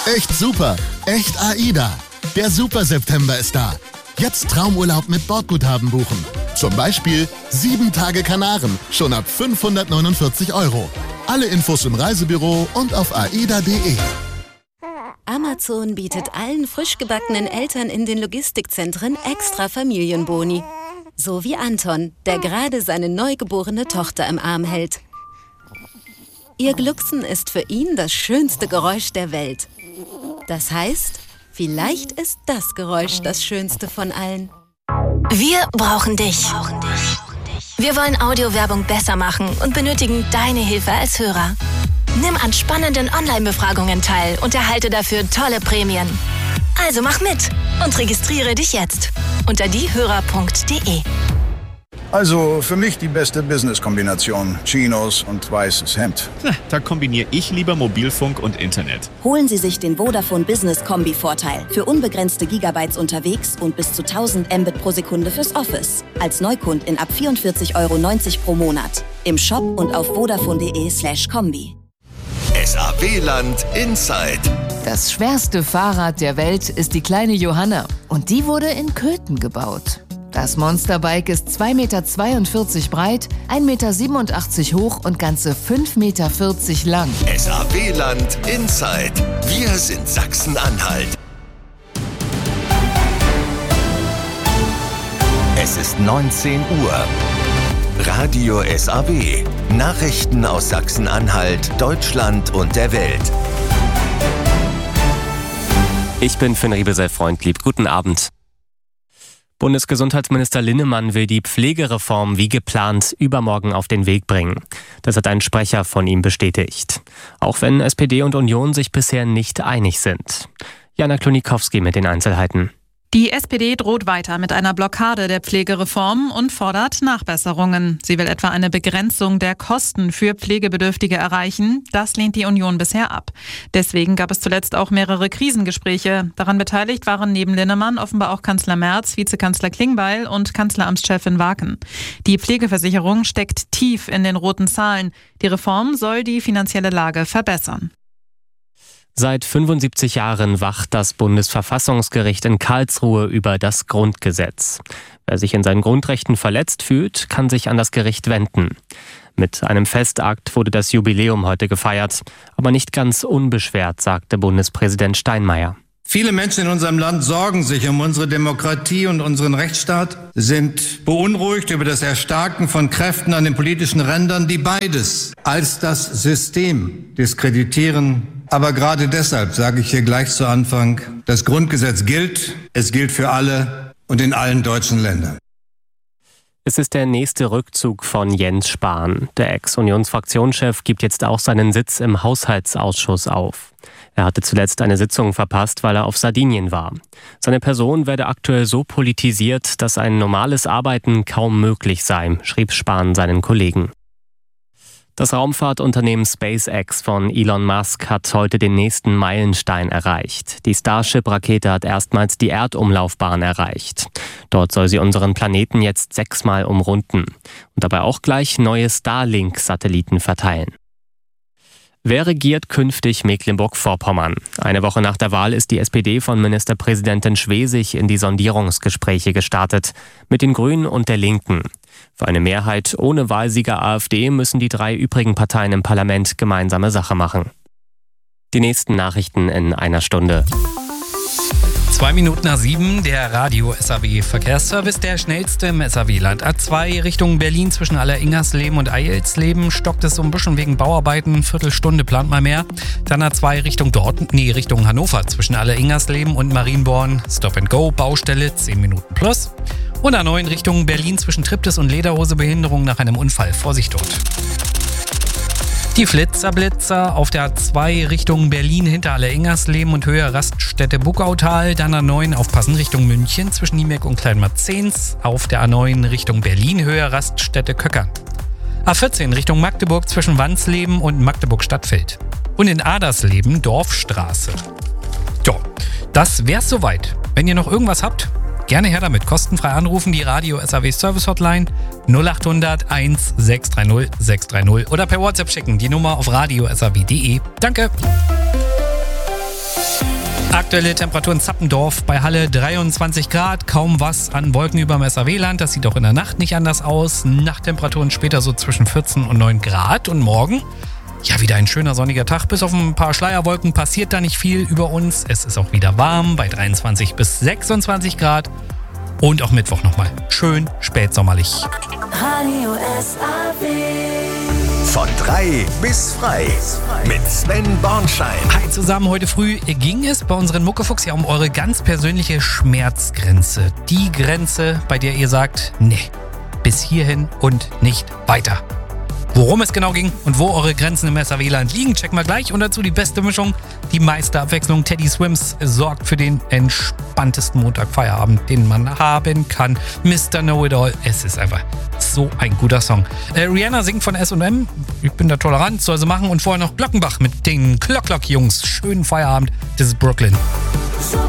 Echt super. Echt AIDA. Der Super September ist da. Jetzt Traumurlaub mit Bordguthaben buchen. Zum Beispiel 7 Tage Kanaren, schon ab 549 €. Alle Infos im Reisebüro und auf aida.de. Amazon bietet allen frisch gebackenen Eltern in den Logistikzentren extra Familienboni. So wie Anton, der gerade seine neugeborene Tochter im Arm hält. Ihr Glucksen ist für ihn das schönste Geräusch der Welt. Das heißt, vielleicht ist das Geräusch das schönste von allen. Wir brauchen dich. Wir wollen Audiowerbung besser machen und benötigen deine Hilfe als Hörer. Nimm an spannenden Online-Befragungen teil und erhalte dafür tolle Prämien. Also mach mit und registriere dich jetzt unter diehörer.de. Also für mich die beste Business-Kombination. Chinos und weißes Hemd. Da kombiniere ich lieber Mobilfunk und Internet. Holen Sie sich den Vodafone Business Kombi-Vorteil für unbegrenzte Gigabytes unterwegs und bis zu 1000 Mbit pro Sekunde fürs Office. Als Neukundin ab 44,90 € pro Monat. Im Shop und auf vodafone.de/kombi. SAW-Land Inside. Das schwerste Fahrrad der Welt ist die kleine Johanna. Und die wurde in Köthen gebaut. Das Monsterbike ist 2,42 Meter breit, 1,87 Meter hoch und ganze 5,40 Meter lang. SAW-Land Inside. Wir sind Sachsen-Anhalt. Es ist 19 Uhr. Radio SAW. Nachrichten aus Sachsen-Anhalt, Deutschland und der Welt. Ich bin Finn Riebesell-Freundlieb. Guten Abend. Bundesgesundheitsminister Linnemann will die Pflegereform wie geplant übermorgen auf den Weg bringen. Das hat ein Sprecher von ihm bestätigt. Auch wenn SPD und Union sich bisher nicht einig sind. Jana Klonikowski mit den Einzelheiten. Die SPD droht weiter mit einer Blockade der Pflegereform und fordert Nachbesserungen. Sie will etwa eine Begrenzung der Kosten für Pflegebedürftige erreichen. Das lehnt die Union bisher ab. Deswegen gab es zuletzt auch mehrere Krisengespräche. Daran beteiligt waren neben Linnemann offenbar auch Kanzler Merz, Vizekanzler Klingbeil und Kanzleramtschefin Waken. Die Pflegeversicherung steckt tief in den roten Zahlen. Die Reform soll die finanzielle Lage verbessern. Seit 75 Jahren wacht das Bundesverfassungsgericht in Karlsruhe über das Grundgesetz. Wer sich in seinen Grundrechten verletzt fühlt, kann sich an das Gericht wenden. Mit einem Festakt wurde das Jubiläum heute gefeiert, aber nicht ganz unbeschwert, sagte Bundespräsident Steinmeier. Viele Menschen in unserem Land sorgen sich um unsere Demokratie und unseren Rechtsstaat, sind beunruhigt über das Erstarken von Kräften an den politischen Rändern, die beides als das System diskreditieren. Aber gerade deshalb sage ich hier gleich zu Anfang, das Grundgesetz gilt, es gilt für alle und in allen deutschen Ländern. Es ist der nächste Rückzug von Jens Spahn. Der Ex-Unionsfraktionschef gibt jetzt auch seinen Sitz im Haushaltsausschuss auf. Er hatte zuletzt eine Sitzung verpasst, weil er auf Sardinien war. Seine Person werde aktuell so politisiert, dass ein normales Arbeiten kaum möglich sei, schrieb Spahn seinen Kollegen. Das Raumfahrtunternehmen SpaceX von Elon Musk hat heute den nächsten Meilenstein erreicht. Die Starship-Rakete hat erstmals die Erdumlaufbahn erreicht. Dort soll sie unseren Planeten jetzt 6-mal umrunden und dabei auch gleich neue Starlink-Satelliten verteilen. Wer regiert künftig Mecklenburg-Vorpommern? Eine Woche nach der Wahl ist die SPD von Ministerpräsidentin Schwesig in die Sondierungsgespräche gestartet. Mit den Grünen und der Linken. Für eine Mehrheit ohne Wahlsieger AfD müssen die 3 übrigen Parteien im Parlament gemeinsame Sache machen. Die nächsten Nachrichten in einer Stunde. 2 Minuten nach 7, der Radio-SAW-Verkehrsservice, der schnellste im SAW-Land. A2 Richtung Berlin zwischen Alleringersleben und Eilsleben stockt es so ein bisschen wegen Bauarbeiten, Viertelstunde plant mal mehr. Dann A2 Richtung Hannover zwischen Alleringersleben und Marienborn, Stop and Go, Baustelle, 10 Minuten plus. Und A9 Richtung Berlin zwischen Triptis und Lederhose, Behinderung nach einem Unfall, Vorsicht dort. Die Flitzer auf der A2 Richtung Berlin hinter Alleringersleben und Höhe Raststätte Buckautal. Dann A9 aufpassen Richtung München zwischen Niemek und Kleinmarzens. Auf der A9 Richtung Berlin Höhe Raststätte Köckern. A14 Richtung Magdeburg zwischen Wansleben und Magdeburg-Stadtfeld. Und in Adersleben Dorfstraße. Jo, das wär's soweit. Wenn ihr noch irgendwas habt, gerne her damit. Kostenfrei anrufen, die Radio-SAW-Service-Hotline 0800 1630 630 oder per WhatsApp schicken, die Nummer auf radio-saw.de. Danke! Aktuelle Temperatur in Zappendorf bei Halle 23 Grad, kaum was an Wolken über dem SAW-Land. Das sieht auch in der Nacht nicht anders aus. Nachttemperaturen später so zwischen 14 und 9 Grad. Und morgen, ja, wieder ein schöner sonniger Tag. Bis auf ein paar Schleierwolken passiert da nicht viel über uns. Es ist auch wieder warm bei 23 bis 26 Grad. Und auch Mittwoch nochmal schön spätsommerlich. Radio SAW. Von 3 bis frei mit Sven Bornschein. Hi zusammen, heute früh ging es bei unseren Muckefuchs ja um eure ganz persönliche Schmerzgrenze. Die Grenze, bei der ihr sagt, nee, bis hierhin und nicht weiter. Worum es genau ging und wo eure Grenzen im SAW-Land liegen, checken wir gleich. Und dazu die beste Mischung, die meiste Abwechslung. Teddy Swims sorgt für den entspanntesten Montagfeierabend, den man haben kann. Mr. Know-It-All, es ist einfach so ein guter Song. Rihanna singt von S&M, ich bin da tolerant, soll sie machen. Und vorher noch Glockenbach mit den Clock-Clock-Jungs. Schönen Feierabend, das ist Brooklyn.